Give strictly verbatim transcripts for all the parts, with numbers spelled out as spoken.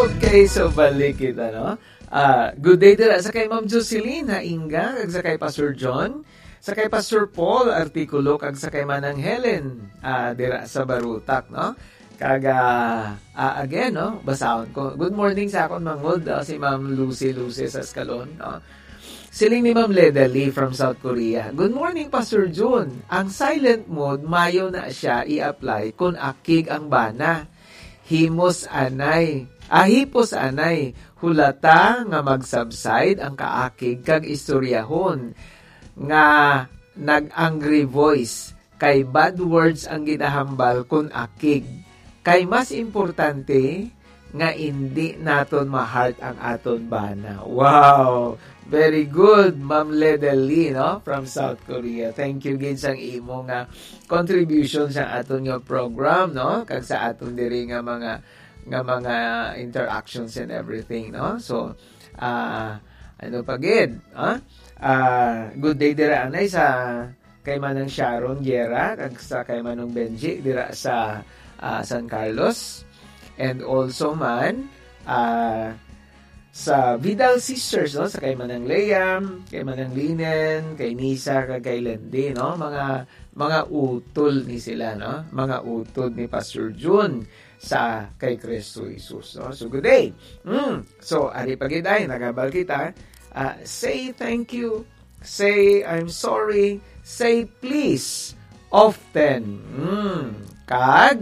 Okay, so balik kita, no? Uh, good day dira sa kay Ma'am Jocelyn Hainga, kag sa kay Pastor John, sa kay Pastor Paul Artikulo, kag sa kay Manang Helen uh, dira sa Barutak, no? Kag uh, uh, again, no? Basahon ko. Good morning sa akon mangod, uh, si Ma'am Lucy Lucy sa Escalon, no? Siling ni Ma'am Leda Lee from South Korea. Good morning, Pastor John. Ang silent mode, mayo na siya i-apply kung akig ang bana. Himos anay, ahipos anay, hulata nga mag-subside ang kaakig kag istoryahon nga nag-angry voice kay bad words ang ginahambal kun akig. Kay mas importante nga hindi naton ma-heart ang aton bana. Wow! Very good, Ma'am Leda Lee, no? From South Korea. Thank you, gid sang imo nga contribution sa aton nga program, no? Kag sa aton diri nga mga nga mga interactions and everything, no? So, uh, ano pa gid, huh? Uh, good day dira anay sa kay Manang Sharon Guerra kag sa kay Manong Benji dira sa uh, San Carlos. And also man, uh, sa Vidal Sisters, no? Sa kay Manang Leam, kay Manang Linen, kay Nisa, kay kay Lendi, no? Mga mga utol ni sila, no? Mga utol ni Pastor June sa kay Kristo Jesus, no? So good day. Mm. So ari pagiday nagabal kita, uh, say thank you, say I'm sorry, say please often. Mm. Kag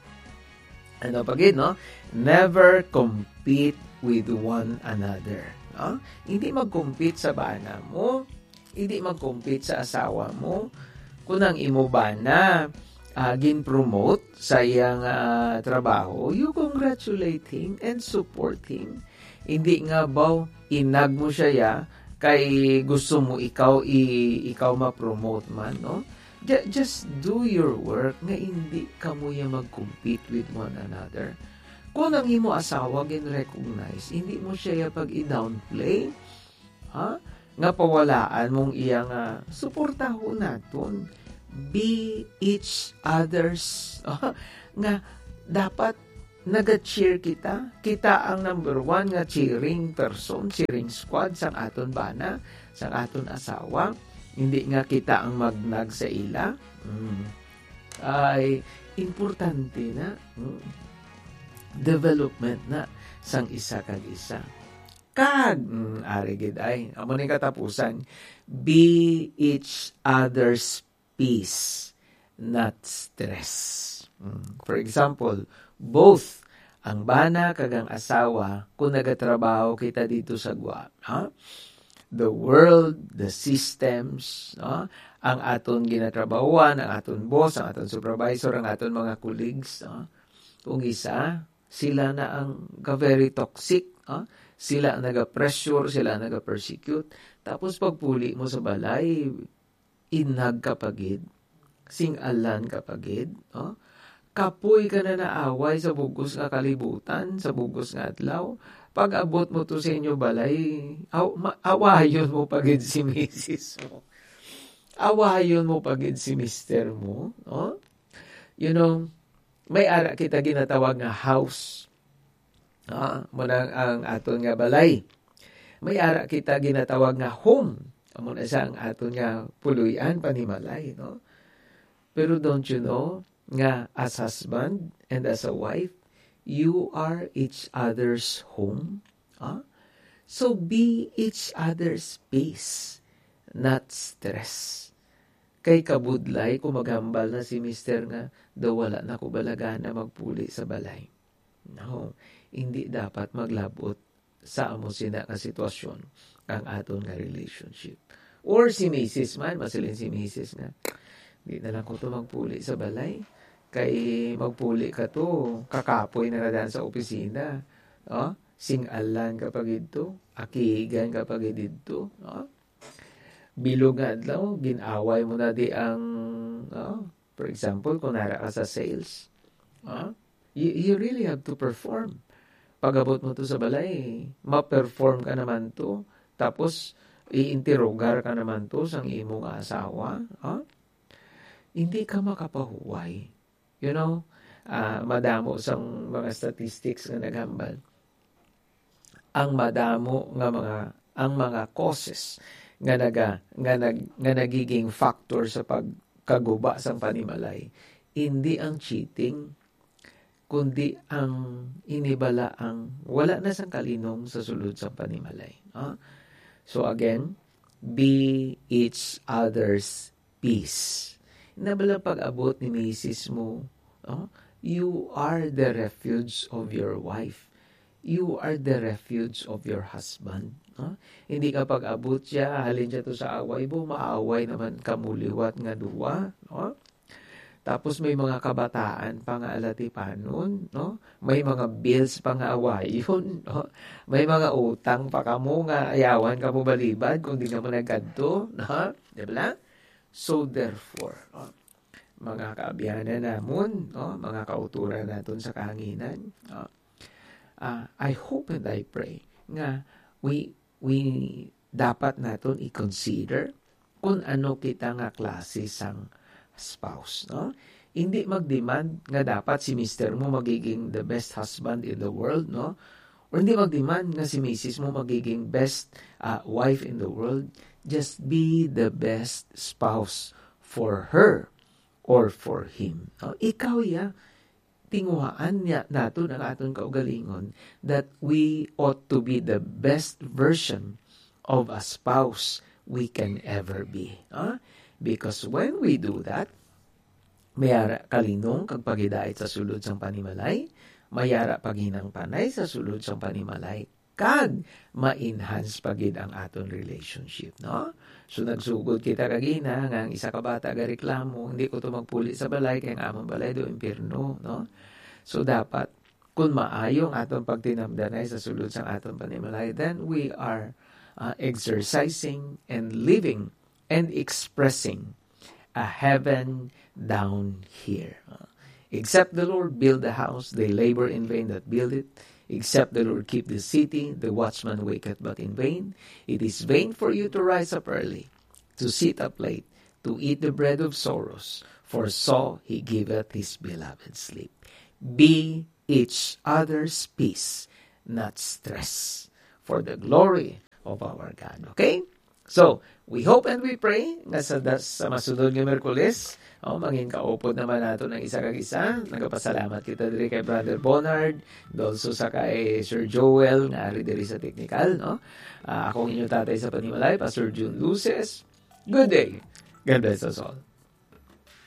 ano pagid, no? Never compete with one another. No? Hindi mag-compete sa bana mo, hindi mag-compete sa asawa mo. Kung ang imo bana uh, gin-promote sa iyang uh, trabaho, you congratulate him and support him. Hindi nga ba inag mo siya ya, kay gusto mo ikaw i, ikaw ma-promote man, no? Just do your work nga hindi ka mo ya mag-compete with one another. Kung ang imo asawa gin-recognize, hindi mo siya pag i-downplay, ha? Nga pawalaan mong iyang uh, suportaho naton. Be each other's, uh, nga dapat naga-cheer kita. Kita ang number one nga cheering person, cheering squad sang aton bana, sang aton asawa. Hindi nga kita ang magnag sa ila. Mm. Ay, importante na. Mm. Development na sang isa kag isa. Kag, mm, ari gid ay, amo ni katapusan, be each other's peace, not stress. Mm. For example, both ang bana kag ang asawa kung nagatrabaho kita dito sa Gua, ha? The world, the systems, no? Ang aton ginatrabahuan, ang aton boss, ang aton supervisor, ang aton mga colleagues, no? Kung isa, sila na ang ka-very toxic, no? Sila ang naga-pressure, sila ang naga-persecute. Tapos pagpuli mo sa balay, inag kapagid, sing-alan kapagid, no? Kapoy ka na naaway sa bugos nga kalibutan, sa bugos nga adlaw. Pag abot mo to sa inyo balay, aw, ma- awayon mo pagid si misis mo. Awayon mo pagid si mister mo. No? You know, may ara kita ginatawag nga house. Ah, muna ang aton nga balay. May ara kita ginatawag nga home. Amo na siya ang aton nga puluyan, panimalay. No? Pero don't you know, nga as husband and as a wife, you are each other's home. Huh? So be each other's peace, not stress. Kay kabudlay, kung maghambal na si mister nga, daw wala na ko balaga na magpuli sa balay. No, hindi dapat maglabot sa amo sina ka sitwasyon ang aton nga relationship. Or si misis man, masilin si misis nga, hindi na lang ko to magpuli sa balay. Kay magpuli ka to, kakapoy na nadaan sa opisina. Oh? Sing-alan kapag ito, akigan kapag ito. Oh? Bilog nga adlaw, ginaway mo na di ang, oh? For example, kung nara ka sa sales, oh? you, you really have to perform. Pag-abot mo to sa balay, ma-perform ka naman to, tapos i-interrogar ka naman to sang imong asawa. Oh? Hindi ka makapahuway. You know, uh, madamo sa mga statistics na naghambal. ang madamo nga mga ang mga causes nga naga nga, nag, nga nagiging factor sa pagkaguba sa panimalay. Hindi ang cheating, kundi ang inibala ang wala na sang kalinong sa sulod sa panimalay. No? So again, be each other's peace. Inabala pag-abot ni misis mo, no? You are the refuge of your wife. You are the refuge of your husband. No? Hindi ka pag-abot siya, halin siya to sa away mo, maaway naman kamuliwat nga duwa. No? Tapos may mga kabataan pa nga alatipanon, no? May mga bills pa nga awayon, no? May mga utang pa ka mo nga ayawan ka mo balibad kung di ka mo nagkadto, no? Diba? So therefore, no? Mga kaabiyanan namon, no? Mga kauturan naton sa kahanginan, no? Uh, I hope and I pray nga we we dapat naton i-consider kung ano kita nga klase sang spouse, no? Hindi mag-demand nga dapat si mister mo magiging the best husband in the world, no? Or hindi mag-demand nga si missus mo magiging best uh, wife in the world. Just be the best spouse for her or for him. No? Ikaw ya, tinguhaan niya nato ng aton kaugalingon that we ought to be the best version of a spouse we can ever be. No? Because when we do that, mayara kalinong kag pagidait sa sulod sang panimalay, mayara paghinang panay sa sulod sang panimalay, kag ma-enhance pagid ang aton relationship, no? So nagsugod kita kagina nga ang isa ka bata ga reklamo, hindi ko to magpuli sa balay kay ang among balay do impierno, no? So dapat kung maayong aton pagtinamdanay sa sulod sang aton panimalay, then we are uh, exercising and living and expressing a heaven down here. Uh, except the Lord build the house, they labor in vain that build it. Except the Lord keep the city, the watchman waketh but in vain. It is vain for you to rise up early, to sit up late, to eat the bread of sorrows, for so he giveth his beloved sleep. Be each other's peace, not stress, for the glory of our God. Okay? So, we hope and we pray na sa, sa masunod ng Merkules, oh, mangin kaupod naman nato ng isa kag isa. Nagapasalamat kita diri kay Brother Bonard, also sa kay Sir Joel, nga ari diri sa technical, no? Uh, akong inyo tatay sa panimalay, Pastor June Luces. Good day. God bless us all.